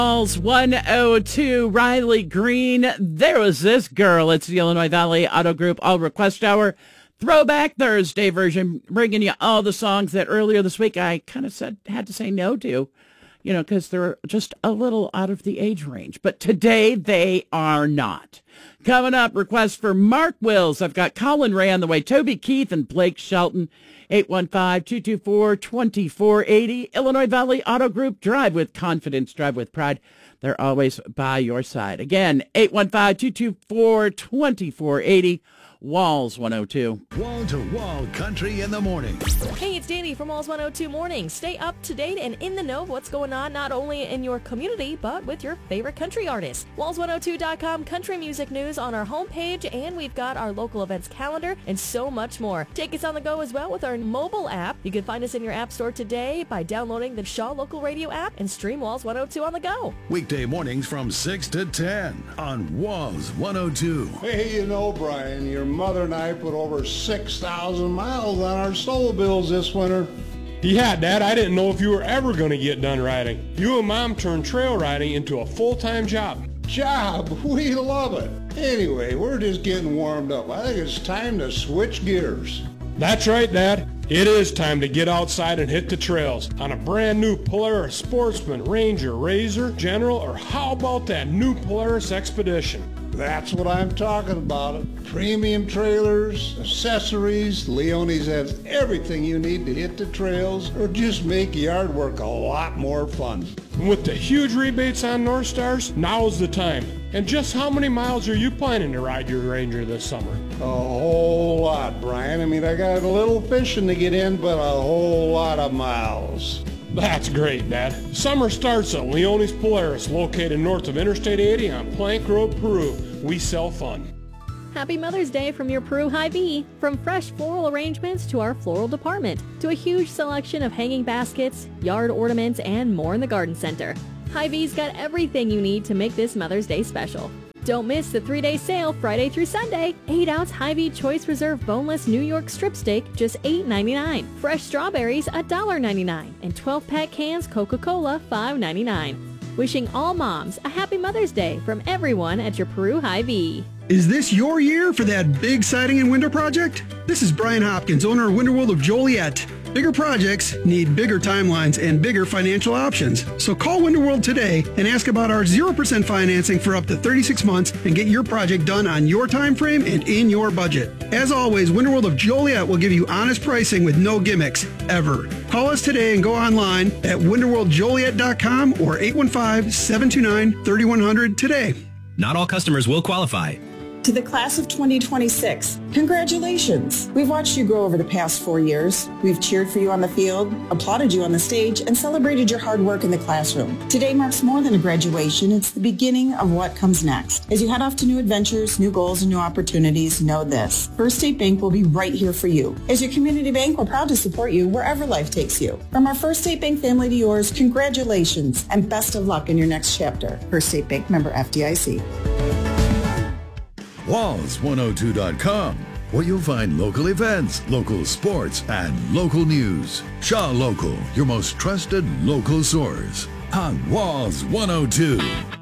Calls 102, Riley Green. There was this girl. It's the Illinois Valley Auto Group All Request Hour Throwback Thursday version, bringing you all the songs that earlier this week I kind of had to say no to, because they're just a little out of the age range. But today they are not. Coming up, request for Mark Wills. I've got Colin Ray on the way, Toby Keith and Blake Shelton. 815-224-2480. Illinois Valley Auto Group. Drive with confidence. Drive with pride. They're always by your side. Again, 815-224-2480. Walls 102. Wall-to-wall country in the morning. Hey, it's Danny from Walls 102 Morning. Stay up to date and in the know of what's going on not only in your community, but with your favorite country artists. Walls102.com country music news on our homepage, and we've got our local events calendar and so much more. Take us on the go as well with our mobile app. You can find us in your app store today by downloading the Shaw Local Radio app and stream Walls 102 on the go. Weekday mornings from 6 to 10 on Walls 102. Hey, Brian, your mother and I put over 6,000 miles on our snowmobiles this winter. Yeah, Dad, I didn't know if you were ever going to get done riding. You and Mom turned trail riding into a full-time job. Job? We love it. Anyway, we're just getting warmed up. I think it's time to switch gears. That's right, Dad. It is time to get outside and hit the trails on a brand new Polaris Sportsman, Ranger, Razor, General, or how about that new Polaris Expedition? That's what I'm talking about. Premium trailers, accessories. Leone's has everything you need to hit the trails or just make yard work a lot more fun. And with the huge rebates on North Stars, now's the time. And just how many miles are you planning to ride your Ranger this summer? A whole lot, Brian. I got a little fishing to get in, but a whole lot of miles. That's great, Dad. Summer starts at Leone's Polaris, located north of Interstate 80 on Plank Road, Peru. We sell fun. Happy Mother's Day from your Peru Hy-Vee. From fresh floral arrangements to our floral department, to a huge selection of hanging baskets, yard ornaments, and more in the garden center. Hy-Vee's got everything you need to make this Mother's Day special. Don't miss the 3-day sale Friday through Sunday. 8-ounce Hy-Vee Choice Reserve Boneless New York Strip Steak, just $8.99. Fresh strawberries, $1.99. And 12-pack cans Coca-Cola, $5.99. Wishing all moms a happy Mother's Day from everyone at your Peru Hy-Vee. Is this your year for that big siding and window project? This is Brian Hopkins, owner of Winter World of Joliet. Bigger projects need bigger timelines and bigger financial options. So call Winter World today and ask about our 0% financing for up to 36 months and get your project done on your time frame and in your budget. As always, Winter World of Joliet will give you honest pricing with no gimmicks, ever. Call us today and go online at winterworldjoliet.com or 815-729-3100 today. Not all customers will qualify. To the class of 2026, congratulations! We've watched you grow over the past 4 years. We've cheered for you on the field, applauded you on the stage, and celebrated your hard work in the classroom. Today marks more than a graduation. It's the beginning of what comes next. As you head off to new adventures, new goals, and new opportunities, know this. First State Bank will be right here for you. As your community bank, we're proud to support you wherever life takes you. From our First State Bank family to yours, congratulations and best of luck in your next chapter. First State Bank, member FDIC. Walls102.com, where you'll find local events, local sports, and local news. Shaw Local, your most trusted local source on Walls 102.